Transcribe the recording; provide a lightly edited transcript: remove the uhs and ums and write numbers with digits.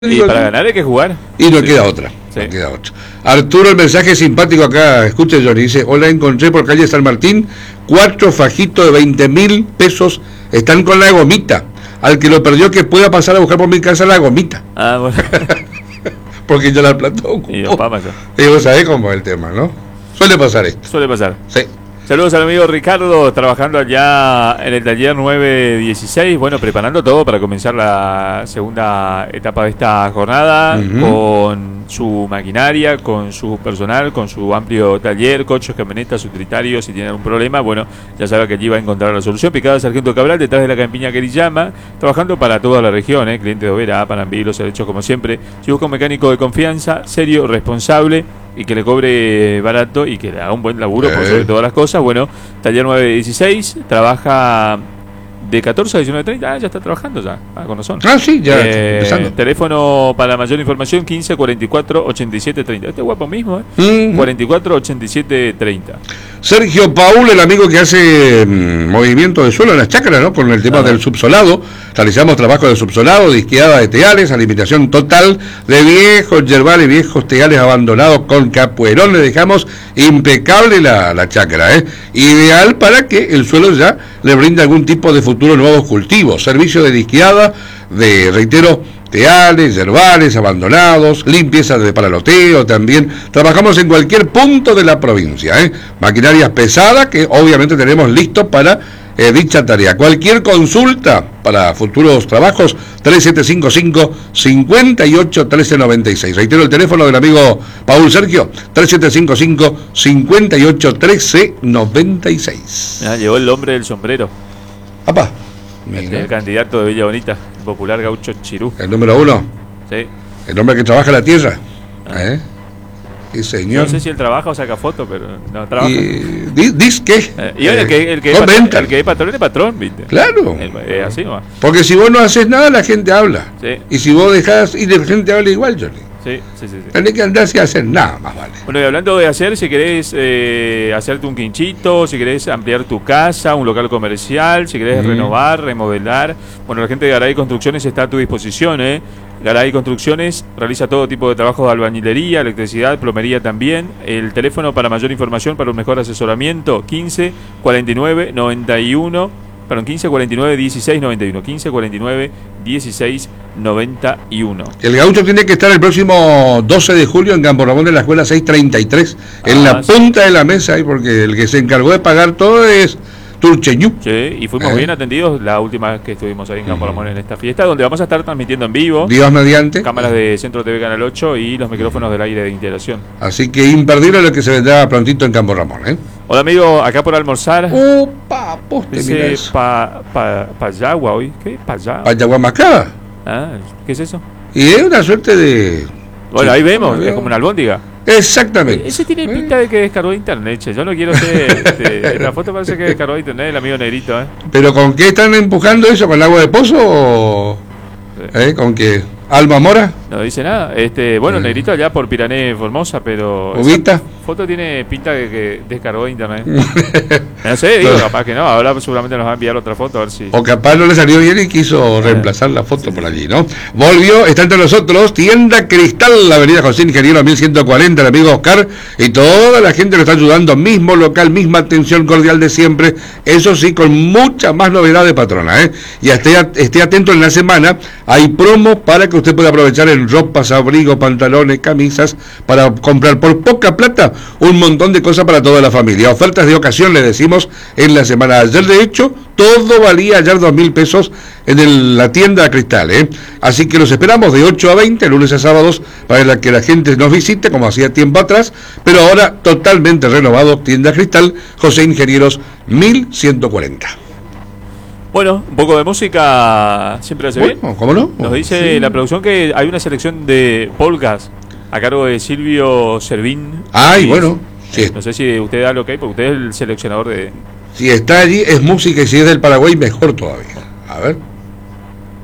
Y para ganar hay que jugar. Y no queda otra. Sí. No queda otra. Arturo, el mensaje simpático acá. Escuche, Johnny. Dice: hola, encontré por calle San Martín 4 fajitos de 20.000 pesos. Están con la gomita. Al que lo perdió, que pueda pasar a buscar por mi casa la gomita. Ah, bueno. Porque yo la plata ocupo. Y vamos allá. Y vos sabés cómo es el tema, ¿no? Suele pasar esto. Suele pasar. Sí. Saludos al amigo Ricardo, trabajando allá en el taller 916, bueno, preparando todo para comenzar la segunda etapa de esta jornada, con su maquinaria, con su personal, con su amplio taller, coches, camionetas, utilitarios. Si tienen un problema, bueno, ya sabe que allí va a encontrar la solución. Picada Sargento Cabral, detrás de la campiña Querillama, trabajando para toda la región, cliente de Oberá, Panambí, Los Helechos, como siempre. Si busca un mecánico de confianza, serio, responsable, y que le cobre barato y que le haga un buen laburo por sobre todas las cosas, bueno, taller 916, trabaja de 14 a 19:30, ya está trabajando ya, con razón. Ah, sí, ya empezando. Teléfono para mayor información 15 44 87 30. Este guapo mismo, 44 87 30. Sergio Paul, el amigo que hace movimiento de suelo en las chacras, ¿no? Con el tema del subsolado. Realizamos trabajo de subsolado, disqueada de teales, alimentación total de viejos yerbales, viejos teales abandonados con capuerón. Le dejamos impecable la chacra, ideal para que el suelo ya le brinde algún tipo de futuro nuevos cultivos. Servicio de disqueada, de, reitero, teales, yerbales abandonados, limpieza de paraloteo también. Trabajamos en cualquier punto de la provincia, maquinarias pesadas que obviamente tenemos listo para dicha tarea. Cualquier consulta para futuros trabajos, 3755-581396. Reitero el teléfono del amigo Paul Sergio, 3755-581396. Ah, llegó el hombre del sombrero. ¡Apa! El candidato de Villa Bonita, el popular gaucho Chirú. El número 1. Sí. El hombre que trabaja la tierra. Sí, señor. No sé si él trabaja o saca fotos, pero no trabaja. ¿Dice qué? Y ahora el que es patrón, ¿viste? Claro. Así nomás. Porque si vos no haces nada, la gente habla. Sí. Y si vos dejás y la gente habla igual, Johnny. Sí. Tenés que andar sin hacer nada más, vale. Bueno, y hablando de hacer, si querés hacerte un quinchito, si querés ampliar tu casa, un local comercial, si querés renovar, remodelar, bueno, la gente de Garay Construcciones está a tu disposición, Garay Construcciones realiza todo tipo de trabajos de albañilería, electricidad, plomería también. El teléfono para mayor información, para un mejor asesoramiento, 15 49 91, perdón, 15 49 16 91, 15 49 16 91. El gaucho tiene que estar el próximo 12 de julio en Campo Ramón de la escuela 633, en la punta de la mesa, porque el que se encargó de pagar todo es Turcheñú. Sí, y fuimos bien atendidos la última vez que estuvimos ahí en Campo Ramón en esta fiesta, donde vamos a estar transmitiendo en vivo. Dios mediante. Cámaras de Centro TV Canal 8 y los micrófonos del aire de integración. Así que imperdible lo que se vendrá prontito en Campo Ramón, Hola amigo, acá por almorzar. ¡Opa! Poste, mira eso. Payagua hoy. ¿Qué? Payaguamacá. Ah, ¿qué es eso? Y es una suerte de... Bueno, ahí vemos, es como una albóndiga. Exactamente. Ese tiene pinta de que descargó de internet, che. Yo no quiero ser... la foto parece que descargó de internet el amigo Negrito, ¿Pero con qué están empujando eso? ¿Con agua de pozo o...? ¿Con qué? ¿Alma Mora? No dice nada. Bueno, Negrito allá por Pirané, Formosa, pero... ¿Ubita? Foto tiene pinta de que descargó de internet. No sé, digo, capaz que no. Ahora seguramente nos va a enviar otra foto a ver si... O capaz no le salió bien y quiso reemplazar la foto por allí, ¿no? Volvió, está entre nosotros, Tienda Cristal, la avenida José Ingeniero 1140, el amigo Oscar, y toda la gente lo está ayudando, mismo local, misma atención cordial de siempre, eso sí, con mucha más novedad de patrona, Y esté atento en la semana, hay promo para que usted pueda aprovechar en ropas, abrigos, pantalones, camisas, para comprar por poca plata un montón de cosas para toda la familia. Ofertas de ocasión, le decimos, en la semana de ayer. De hecho, todo valía ayer 2.000 pesos en la tienda Cristal, Así que los esperamos de 8 a 20, lunes a sábados, para que la gente nos visite, como hacía tiempo atrás, pero ahora totalmente renovado. Tienda Cristal, José Ingenieros 1140. Bueno, un poco de música siempre hace bien. ¿Cómo no? Nos dice la producción que hay una selección de polkas a cargo de Silvio Servín. Ay, bueno. Sí. No sé si usted da lo que hay, porque usted es el seleccionador de... Si está allí es música y si es del Paraguay mejor todavía. A ver.